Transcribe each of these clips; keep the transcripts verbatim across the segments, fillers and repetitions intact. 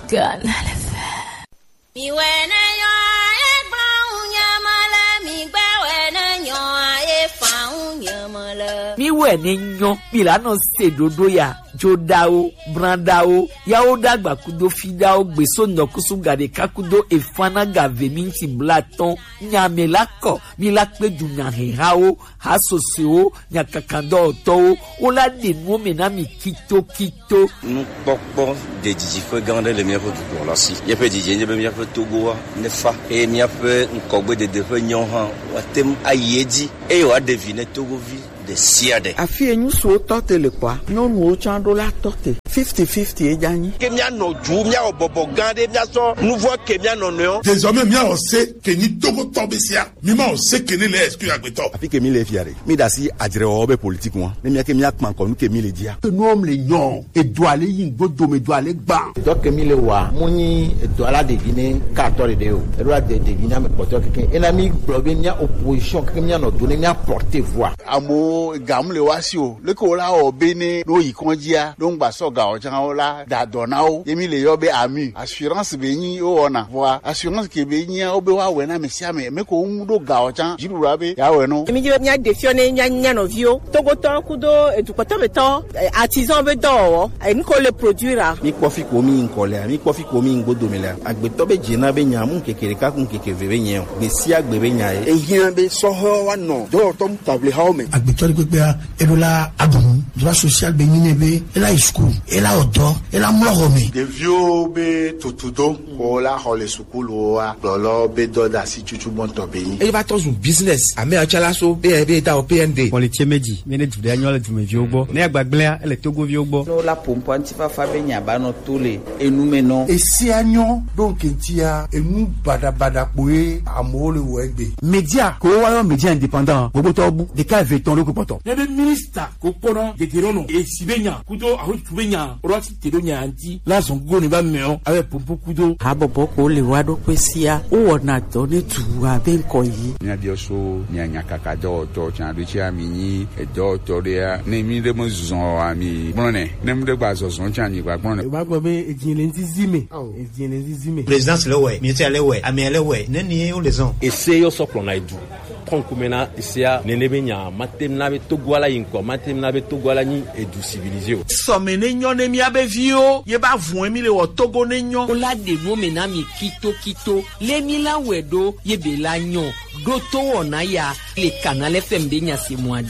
Canal F M. Mi wena yo e fa unyamala mi gba wena yo e fa unyamala. Mi wena nyo mi la no se dodo ya jodao brandao ya odagba kudo fidao gbeso nokusu gade kakudo efana gave minti blaton nyamelako mi la pe dunya hehao hasoseo nyakakando to ola de no mena mi kito kito nous pokpo de diji fe gande le mia fotu pour la si ye pe diji be mia fotu go ne fa e mia pe nkogbe de de fe nyon han watem ayedi e wa devine togovi de siade afi enyu so tote le kwa no nu o chando la tote fifty fifty e jani ke mia no ju mia obobo gande mia so nouveau ke mia no no désormais mia on sait que ni togo tobesia mi ma on sait que ni le excuse agbeto afi ke mi le fiare mi da si adire obe politique won ne mia ke mia kman ko nu ke mi le dia que nous le nyon et doit aller yin godo me doit aller gba donc ke mi le wa muni doit la deviner quatorze de o e doit de deviner me poto ke en ami blogué mia opposition ke mia no donner mia porter voix amo gamle wasio le ko la obene no yikonjia don gba so ga ojan ola da donao yemi le yobe ami assurance be yin o ona voa assurance ke be yin obe wa we na mesia me me ko do ga ojan jirura be ya we no yemi je nya defione nya nya no vio togo to kudo edukoto beto artisan be do e nko le produire mi kofi ko mi nkole mi kofi ko mi ngodo mele agbeto be jina be nya mu kekere ka kun kekeve be yen be si agbe be nya e yin be so ho wa no do to table ha o me agbeto gbegbe ebola adun droit social be nyine be ela school ela odo ela mlogome de vieux be tutudo ko la hole school wa lolo be do da si chuchu bon to be yin e va to business ame achala so be be ta o P N D politie meji mene du de anyola du me viogbo na agbagble ele togo viogbo no la pompo antifa fa be nya ba no tole enu me no e si anyo donc entia enu bada bada poe amole wo egbe media ko wa yo media indépendant gogo to bu de ka veton lo ko poto ne be minister ko pono de gerono e sibenya kudo aho tubenya roti tedonya anti la zongo ni ba meo ave pompo kudo abobo ko le wa do pesia o wona to ne tuwa be nko yi nya dio so nya nya kaka do to chan do chi ami yi e do to dia ne mi de mo zon ami brone ne mi de gba zon chan yi gba brone ba gbo be ejin nti zime ejin nti zime présidence le we ministère le we ami le we ne ni o le zon e se yo so plona idu konkumena isia nenebenya matemna be togwala yinko matemna be togwala ni edu civilisé so menenyo ne mi abevio ye ba vun emi le wo togo nenyo ola de no mena mi kito kito le mi la wedo ye be la nyon do to wona ya le Canal F M be nya se moadi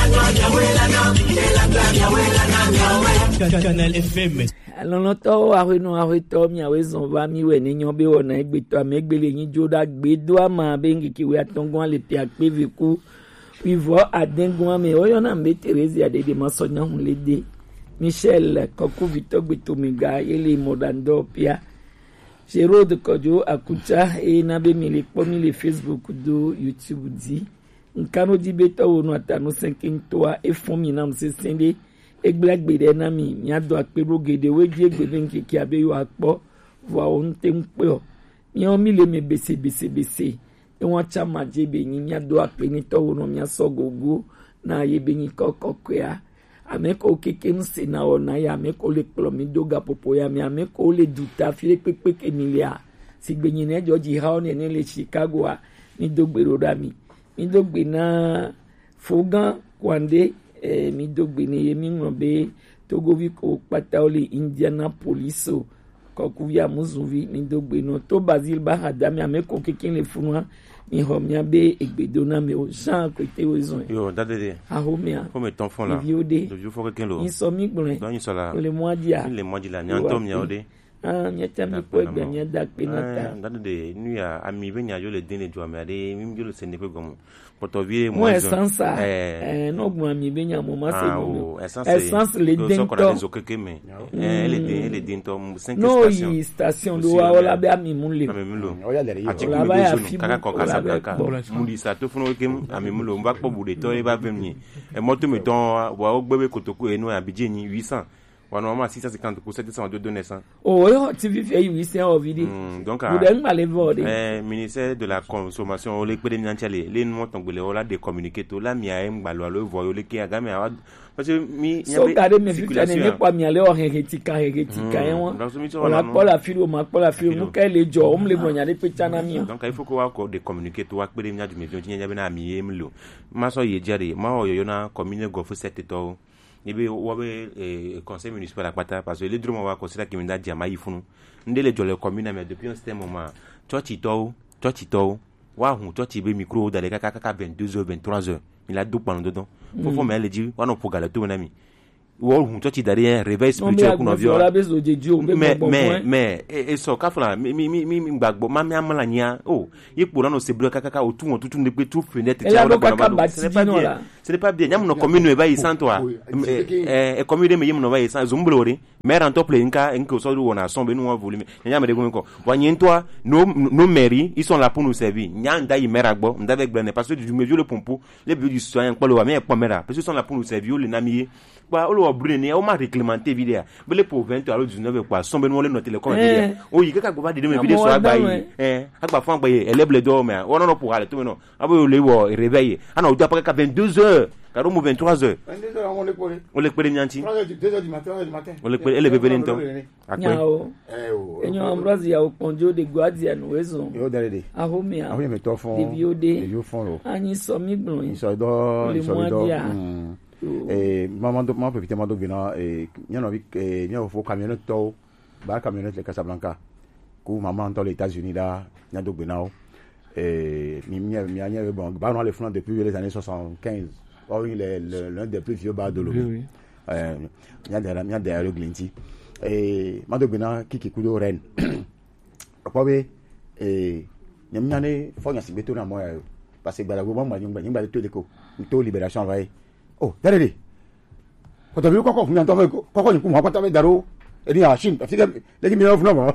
Canal F M alon to wa we no wa to mi awe zon ba mi we nenyo be wona egbeto amegbele yin joda gbedo ama be ngiki we atongon le pi akpe viku vivo adengon me oyo na mbe Teresa adede masonya hunlede Michel koku vito gbeto miga ele modando pia Gerard Kojo akucha e na be mi le po mi le Facebook do YouTube di nkano di beto wonu atanu cinq toa e fon mi na mse sende egblagbe na mi mi ado akpero gede weji egbe nkiki abe yo akpo wa onte mpe o mi o mi le me bese bese bese e won chama je be yin mi ado akpe ni to wonu mi asogogo na ye be yin kokoko ya ameko keke nse na ona ya ameko le klo mi doga popo ya mi ameko le duta fi pepe ke ni le a sigbe yin e joji ha oni ni le Chicago a mi dogbero da mi mi dogbe na fogan kwande eh, mi dogbe ni yemi ngobe togovi ko pataole Indianapolis ko kuya muzuvi mi dogbe no to Basil ba hadami ameko keke le funwa mi homia be egbedo na me o Jean ko te wezon yo dadede a homia comme ton fond là le vieux faut quelqu'un lo ni so mi gbon don so la le modia le modia ni antom ya ode ah mi tami ko egbe mi da pe na ta dadede nu ya ami be nya yo le dine jo ami ade mi yo le sene pe gomo poto vie mo essence eh no gbon ami be nya mo ma se mo essence le din to so keke me eh le din le din to cinq station no station do wa ola be ami mu le ami mu lo o ya le ri ola ba ya fi kaka ko kasa kaka mu di sa to funu ke ami mu lo mba po bude to e ba vem ni e moto me ton wa o gbebe kotoko enu abije ni huit cents Ouais, normalement, six cent cinquante pour sept cent deux naissants. Oh, tu vis faire huit cents en vidéo. Donc, vous devez aller voir. Le ministère de la consommation, les pédés n'entiers, les noms ont voulu là de communiquer tout là, mais il y a un le voyou le qui a gagné. Parce que mi. So regardez mes vues, il n'y a pas mis à l'heure hérétique, hérétique, hein. On a pas la file, on a pas la file, nous qu'elle est job, on les voit, il y a des petits amis. Donc, il faut qu'on ait de communiquer tout à pédé n'a du métier, il y a bien ami, m'lo. Ma soeur y est déjà, moi, il y en a commune goffre sept états. Il y a un conseil municipal à Pata parce que les drômes vont considérer qu'il y a un diamant. Il faut nous les gens communes, mais depuis un certain moment, toi tu t'as, toi tu t'as, waouh, toi tu veux micro dans les cas vingt-deux heures, vingt-trois heures. Il a deux pendant dedans. Faut faut me le dire, on a pour gagner tout mon ami. Wow, toi tu derrière réveil spirituel qu'on a vu. Mais mais mais et ça quand là, mi mi mi mi bagbo, ma mi amalania. Oh, il pour nous c'est bloc kaka autour on tout tout ne peut tout fenêtre. Ce n'est pas bien. Ce n'est pas bien. Yam no commune va y sans toi. Eh commune me yam no va y sans zumblori. Mais en top l'inka inko so on a sombe nous volume. Yam me de ko. Voyez toi nos nos mairies, ils sont là pour nous servir. Nyanda y meragbo, ndavec blane parce que du mesure le pompo, les buts du citoyen pas le mais pas mera. Parce que sont là pour nous servir les namier. Bah on brûler on m'a réglementé vidéo mais les pour vingt à dix-neuf quoi sont ben les noter les comptes vidéo oh il quelque pas de mes vidéos sur agba eh agba fond agba elle le do mais on non pour aller tout non abo le wo réveiller ana odia pas vingt-deux heures car au vingt-trois heures vingt-deux heures on le pole on le pole nyanti deux heures du matin du matin on le pole ele bebe lento nyao enyo ambroise ya okonjo de guardian wezo yo dalede ahome a ahome me to fond de viode de yo fond lo ani so mi gbon yin so do so do et maman do maman peut mando bina et nyano bi et nyano fo camionnette to ba camionnette le Casablanca ku maman dans les États-Unis là nyado bina et mi mi mi anya bon ba dans les flancs depuis les années soixante-quinze oh il est l'un des plus vieux bars de l'eau euh nyada nyada le Glinty et mando bina kiki kudo ren kwabe et nyamnyane fo nyasi beto na moya parce que balago mama nyumba nyumba de to deko to libération va oh dalede ko to bi ko ko fun to ko ko ni ku mo pata be daro e ni ashin fi le mi of no mo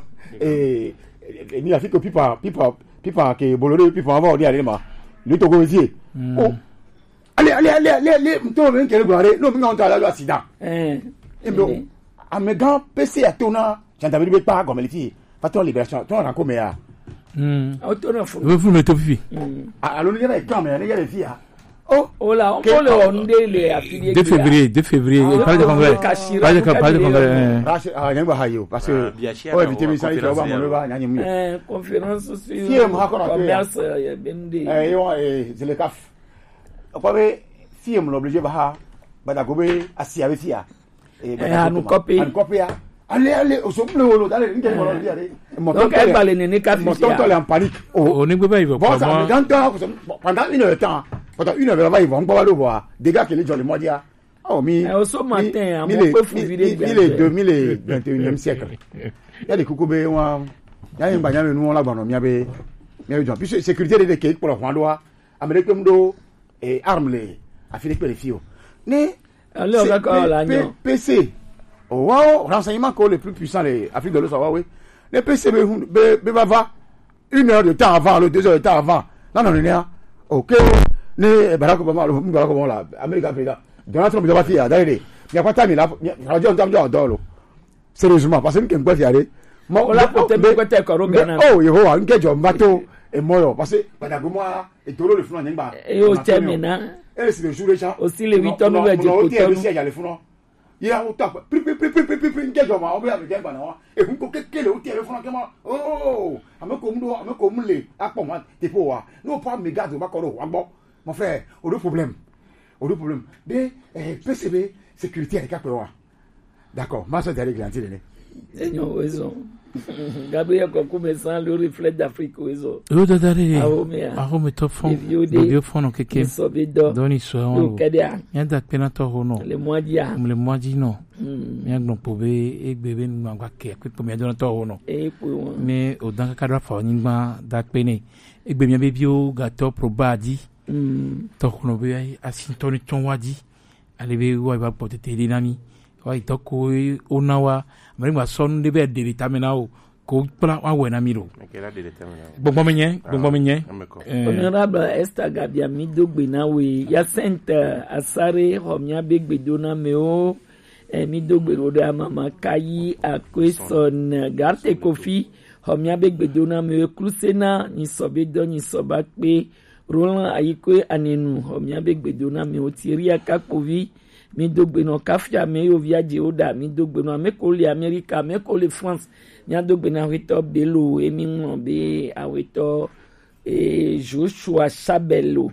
e ni afi ko pipa pipa pipa ke bolore pipa ba o di are ma ni to go vie oh ale ale ale ale to be nkere gbare no mi ngon ta la accident eh e bo amegan pc atona janta bi be pa go meliti patron libération to ran ko me ya hmm auto fu vous me to fi alors ni ga kan me ni ga fi ya oh oh là on peut le ndele affilié de février de février pas de congrès pas de pas de congrès ah nyamba hayo parce que oh éviter mes amis là ba mo ba nyanya mi eh conférence sur commerce bende eh yo eh c'est le C A F quoi be film l'obligé ba ha ba da gobe asia be fia eh ba nous copie nous copie allez allez au somble wolo d'aller ni mo lo dire donc elle va les nene ka mon tonton est en panique on ne peut pas y voir bon ça dans temps pendant une heure temps pendant une heure ils vont pas le voir des gars qui les jolly modia oh mi au ce matin on peut fou vidéo mille deux mille et vingt et unième siècle il y a des coucoubé wa il y a un bagna nous on la ba no mi abe mi abe puis sécurité de cake pour le roi américain do et armes les affiliés les filles né alors d'accord là P C oh wow renseignement que le plus puissant les Afrique de l'Ouest oui les P C be be va une heure de temps avant le deux heures de temps avant non non non OK ne Barack Obama le Barack Obama la Amérique président Donald Trump va faire d'ailleurs il y a pas temps là radio on t'entend dolo sérieusement parce que quelqu'un va aller mo la peut être côté corona oh yo wa nkejo mbato e moyo parce que badagoma et tolo le flan nyamba et au termina et c'est le jour les gens aussi les huit tonnes de coton il y a le flan il y a au top pri pri pri pri pri pri nkejo ma obi avec ngba na wa e hun ko kekele o tiere flan kema oh ameko mdo ameko mle apo ma tipo wa no pa mega do ba ko ro wa gbo mon frère, au deux problèmes. Au deux problèmes. Des eh, P C B, sécurité avec quoi. D'accord, ma soeur d'aller glantir. Non, raison. Gabriel Kokoumé sans le reflet d'Afrique, raison. Le dadari. Ah, on met au fond. Le vieux fond, ok. Doni soin. Il y a des pénateurs, non. Les mois-dia. Les mois-dia, non. Il y a des bébés et bébés, nous avons qu'à combien de temps, non. Mais au dans le cadre de la famille, d'acpéné. Et bien, bébé, gâteau, probadi. Tokno be ay asintoni tonwadi alebe wa ba potete linani wa itoko onawa mari ma son de be de vitamina ko plan wa wena miro bon menye bon menye honorable Esther Gabia mi dogbe na we ya sainte asare homia begbedona meo e mi dogbe ro da mama kayi akweson garte kofi homia be gbedona me krusena ni sobe do ni soba pe roland ayikwe anenu homia be gbedona me otiria kakovi mi dogbe no kafia me yo viaje oda mi dogbe no me ko le America me ko le France nya dogbe na weto belo e mi mo be aweto e Joshua Sabelo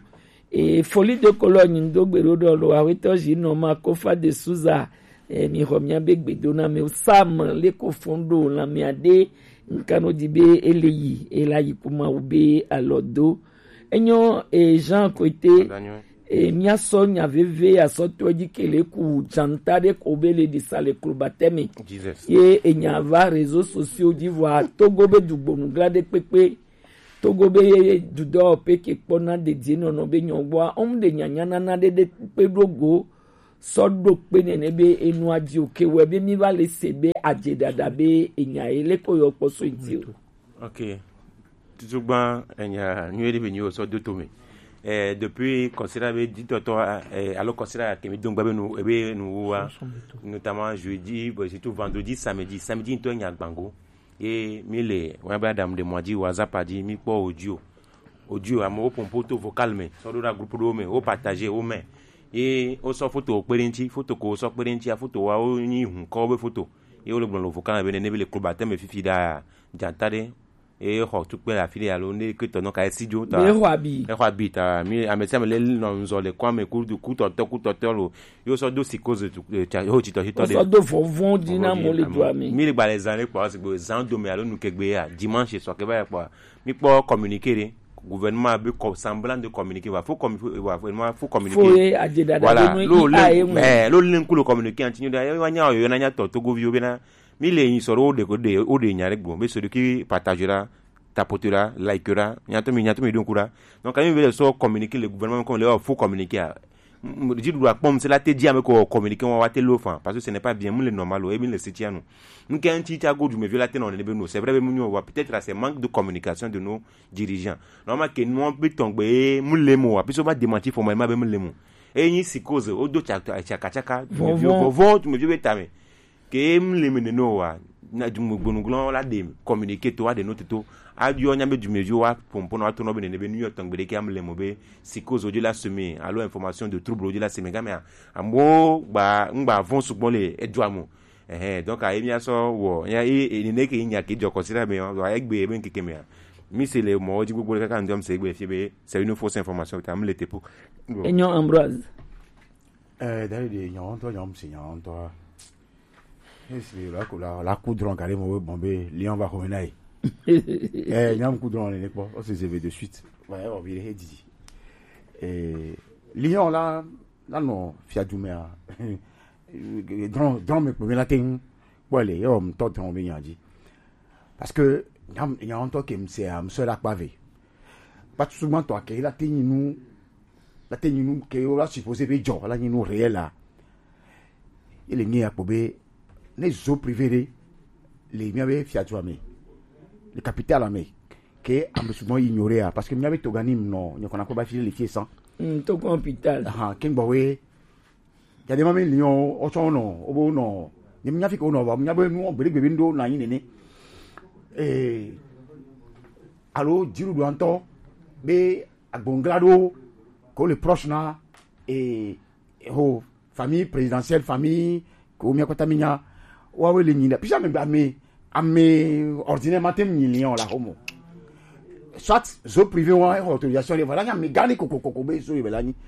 e folie de Cologne ndogbe rodo lo aweto jino ma kofa de Souza e mi homia be gbedona me Sam le ko fondo la mi ade nkano dibe eleyi elayi kuma ube alodo enyo e Jean Koité e mia sonya veve asoto dikele ku chantade ko bele di sale klubatemi ye enyava réseaux sociaux d'Ivoire Togo be dugbonu glade pepe Togo be dudo peke pona de dino no be nyogwa om de nyanyana na de de pedogo sodo pe ne be enu aji oke we be mi va le sebe aje dada be enya ele ko yo poso iti. OK. Tuzugba enya nyeri be nyo so do to me. Eh, depuis considéré dit toto eh, alors considéré que donc babe nous ebe nous notamment jeudi bon, surtout vendredi samedi samedi to nya gbango et mille wa ba dam de moji WhatsApp a dit mi po audio audio amo pompo to vocal me so do da groupe do me o partager o me et o so photo perenti photo ko so perenti a photo wa o ni hun ko be photo et o le bon vocal be ne be le club atem fifi da jantade et ho tu pe la fili alo ne que ton ka studio ta e hwabi e hwabi ta mi ametiam le no nzo le kwa me ku du ku to to ku to to lo yo so do psychose tu ho ti to ti to de so do vovon dina mo le do ami mi le gba les années kwa se gbo zan do me alo nu ke gbe ya dimanche so ke ba kwa mi po communiquer gouvernement be semblant de communiquer va faut communiquer va vraiment faut communiquer faut ajeda da no i eh lo link ku communiquer antinyo da yo nya yo na nya to to go vi obena mi le yin soro de ko de o de nyare gbo be so de ki partagera tapotera likera nyato mi nyato mi don kura donc quand il veut so communiquer le gouvernement comme le faut communiquer dit doit pom c'est la te dia me ko communiquer on va te l'offre parce que ce n'est pas bien le normal et bien le sitiano nous quand ti ta go du me violate non ne be no c'est vrai nous on voit peut-être à ce manque de communication de nos dirigeants normal que nous on peut tomber moule mo puis so va démentir formellement be moule mo et ni si cause o do chaka chaka chaka vovo tu me vieux betame que moule me no wa na du gbonuglo la de communiquer to wa de note to adio nyambe du mejo wa pompono ato no be ne be new york tangbe ke amle mo be psychose odi la semi allo information de trouble odi la semi gamia ambo gba ngba von sugbon le eduamu eh donc a emi aso wo ya e ne ke nya ke jo consider me o egbe be nkeke me mi se le mo odi gbogbo kaka ndom se egbe fi be c'est une fausse information ta amle tepo enyo Ambroise eh dali de nyon to nyom si nyon to c'est là que la la coudron carré mo bombe lion va revenir eh nyam coudron ne pas on se zévé de suite ouais on virait dit eh lion là là non fiadumea dron dron me premier latin voilà yo me to dron bien dit parce que nyam nyam to que c'est am seul à pavé pas souvent toi que la teni nous la teni nous que on a supposé be jo la ni nous réel là il est né à pobé les eaux privées les miabe fiatuame le capital amé que am souvent ignoré parce que miabe toganim non ne connait pas filer les fiers sans to capital ah kengbawe ya de mame lion o so no obo no ni miafi ko no ba miabe nu bele bebe ndo na yin ne eh allo jiru do anto be agbonglado ko le proche na et ho famille présidentielle famille ko mi akota minya wa we le nyina puis me ame ame ordinairement tem ni lion la homo soit zo privé wa autorisation de voilà me gani koko koko be so be la ni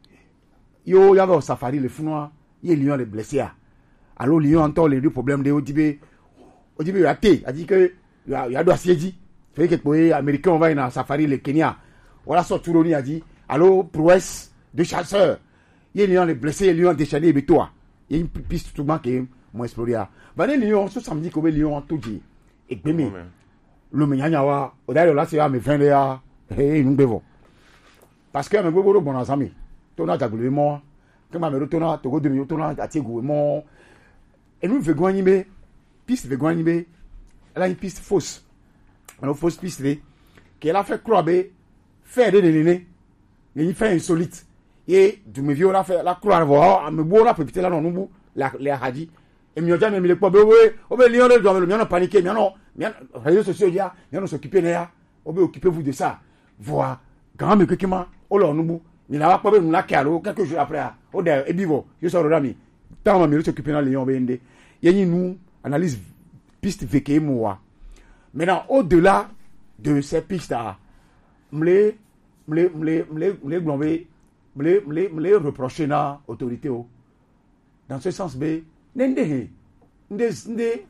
yo ya va safari le funwa ye lion le blessé a allo lion anto le du problème de odibe odibe ya té a dit que ya ya do asieji fait que pour américain on va na safari le Kenya voilà so turoni a dit allo prouesse de chasseur ye lion le blessé lion déchaîné be toi il y a une piste tout manqué mo explorer ba ne lion so samedi ko be lion to di egbemi lo me nyanya wa o da la se a me vingt ya eh nu bevo parce que me gbogbo bon asami to na jagule mo ke ma me to na to go de mi to na atiegu mo et nous ve gwan yimbe piste ve gwan yimbe elle a une piste fausse une fausse piste qui a fait croire be faire de nene ni fait insolite et du me vio la fait la croire voir me bo la peut-être là non nous la les hadi et mi ojame mi le po be we o be lion le do mi on paniquer mi on mi réseaux sociaux ya mi on s'occuper na ya o be occupez-vous de ça voir grand me kekima o lo nubu mi la wa po be na kalo quelques jours après o de e bivo je sors rami tant mi s'occuper na lion be ende yenyi nous analyse piste veke moi maintenant au-delà de ces pistes là m'le m'le m'le m'le m'le glomber m'le m'le m'le reprocher na autorité o dans ce sens be nende nde nde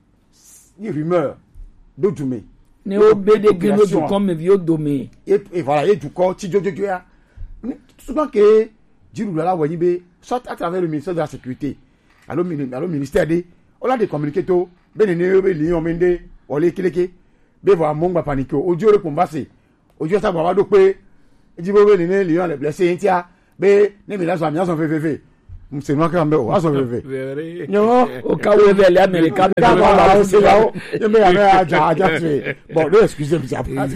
ni rumeur do dume ne o be de geno du comme vieux domé et et voilà et du corps ti jojo ya souvent que jiru la wani be soit à travers le ministère de la sécurité allo allo ministère de on a des communiqués to benene be lion mende ole kileke be va mongba panique ojo re pombase ojo sa baba do pe jibo be ni lion le blessé ntia be ne mi la so ami aso fefefe c'est moi qui ambe o aso fefefe nyo o ka we be le america da ba o se la o ye me ame aja aja fe bon no excusez moi parce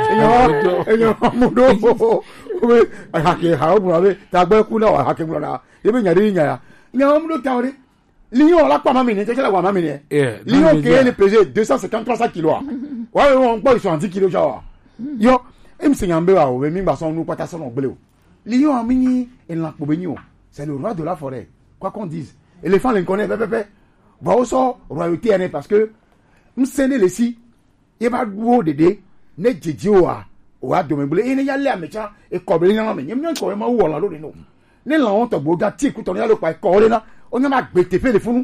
que nyo nyo mo do o ha ke ha o bro be ta gbe ku na ha ke bro na ye be nyari nya nyo mo do ta ore lion la pa mami ni te la wa mami ni lion qui est pesé deux cent cinquante trois cents kilos wa on po soixante kilos ja yo em se nyambe wa o mi gba so nu pata so no gbele o lion mi ni en la po be ni o c'est le roi de la forêt quoi qu'on dise éléphant le connaît pépé va au so royauté ene parce que m'sene le si e ba duo dede ne jeje o a o a do me gbele ene ya le amecha e ko be ni na me nyem nyem ko e ma wo la lo de no ne la on to gbo ga ti ku to ya lo pa ko le na on a gbete fe le funu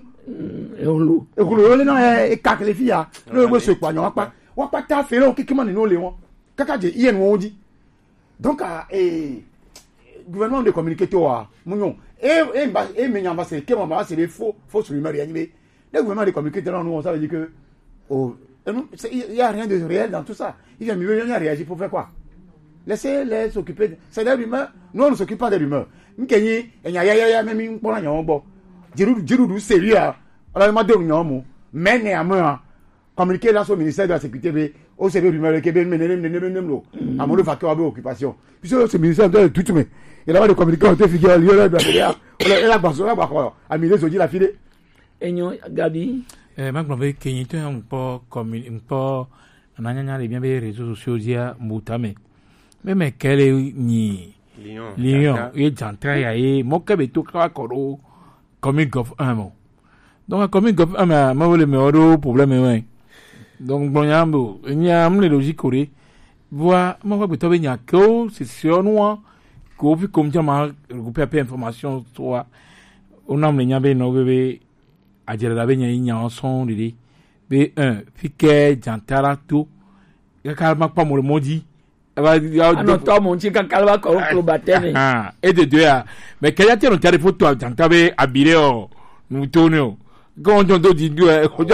e olo e olo le na e ka kele fi ya no e so pa nyon pa wa pa ta fe lo kiki ma ni no le won kaka je ien won di donc a e gouvernement de communiquer to a munyon e e ba e me nyamba se ke ma c'est des faux faux rumeurs ya ni be le gouvernement de communiquer là nous on ça veut dire que oh il y a rien de réel dans tout ça il vient mieux venir réagir pour faire quoi laissez les s'occuper c'est des rumeurs nous on ne s'occupe pas des rumeurs nkenyi enya ya ya ya me mi npona nyon bo jiru jiru du sérieux ala ma de nyon mo mais néanmoins communiquer là au ministère de la sécurité be au c'est des rumeurs que ben menem menem menem lo amolo fa ko be occupation puis ce ministère de tout mais il a pas de communiquer on te figure lieu là on la baso la ba ko ami les odi la file enyo Gabi eh ma glove kenyi to un po commun un po ananya les bien les réseaux sociaux dia mutame même quelle ni Lion, Lion, et j'entrais ya et mon cabé tout quoi coro comme gof un mot. Donc comme gof un ma ma vole me oro problème ouais. Donc bon yambo, il y a une logique corée. Vois, moi va plutôt venir que c'est sur nous qu'on peut comme ça m'a regrouper peu information soit on a me nyambe no bébé a dire la benya y a son de b un fique j'entara tout. Ya calma pas mon maudit. Ah non, toi, mon petit calva comme le baptême. Ah, et de deux, mais quel a été notre photo à Tantabe, à Bileo, nous tournons. Quand on dit Dieu,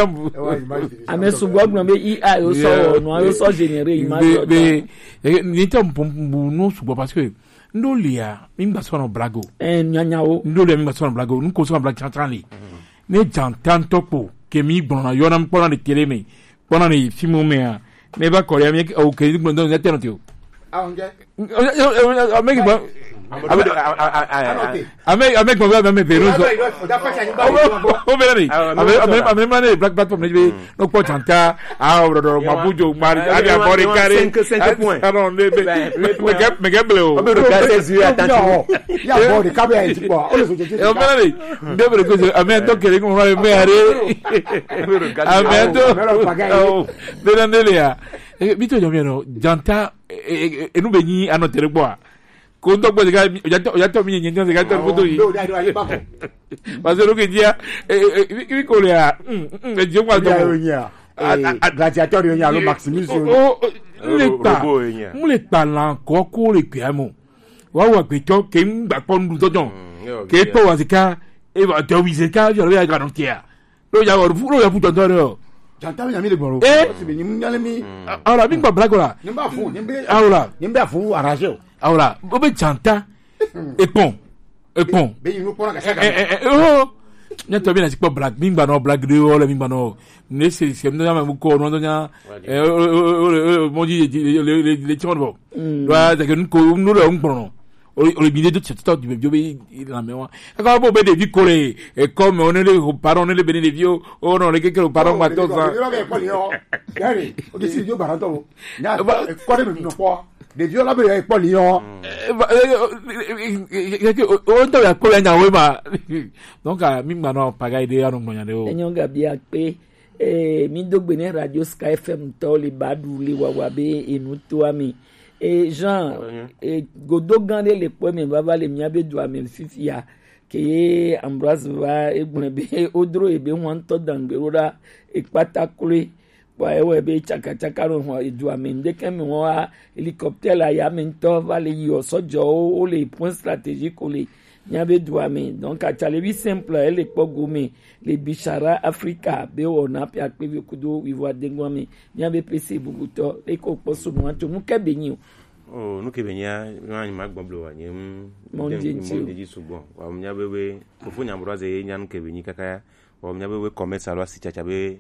ah, mais sous quoi, mais il a eu ça, nous avons ça généré, mais, nous sommes pour nous, parce que nous, il y a une personne en blago. Eh, nyanyao. Nous, il y a une personne en blago, nous, consommons blague centrale. Nous, j'entends topo, que mi bon, il y a un pendant les télé, mais pendant les films, mais, mais va coréen mais OK nous donne alternative ah on dit avec avec avec moi même Pérou oh mais avec avec avec black platform mais donc pas tanta ah mabujo mari abi abori carré cinq points alors mais mais mais gable on peut regarder sur attention il y a bord cabe un petit peu on les et on mais devre que amen donc que on va me arrêter amen donc benandelia bito jomino janta e nu benyi anotere boa ko ndo gbo ga ya to mi nyen nyen ga to foto yi parce que que dia e ko le a e je kwa to gladiateur yo nya lo maximus o le pa mu le pa lan ko ko le pe amo wa wa pe to ke ngba po ndu to jon ke po wa sika e va to wi sika yo le ga garantia lo ya wo lo ya fu to to j'entends yami le gboro c'est ni nyale mi ahora mi gba blagola ni ba fun ni be ahora ni be fun arranger ahora o be chanta e pon e pon be yin ko na ka saga eh eh oh nya to bi na sipo black mi gba no black de o le mi gba no ne se se no ma ko no do nya eh mo di le le le chon bo wa de ko no le un prono le milieu de tout du même jobi la mémoire quand bon ben des vieux collés et comme on est les parents on est les bénis des vieux oh non les quelques parents matos ça regardez on dit vieux baranto ya quoi de nous quoi des vieux là ben pas lion on doit ya ko ya we ma donc mi ma no paga ide ya no monya de o enyo gabi akpe eh mi dogbene radio Sky F M to le badu le wawabe enuto ami et Jean et godo gande le poème baba le miabe do am fifia ke Ambroise va egbonbe odro ebe won to dangberora e patakure wa ewe be chaka chaka ro ho edu am ndeke mi won hélicoptère la ya mi to va le yo sojo o les points stratégiques o le miabe do am donc a chalebi simple ele pogumi le bichara Africa be ona pe akpevi kudo wivo adengwami miabe pese buguto e ko poso no anto nu kebenyi oh nu kebenya nani magboblo wa nyem mon dji sugbon wa mnyabe we ko fu nyambroise nyan kebenyi kaka wa mnyabe we commerce alo si chacha be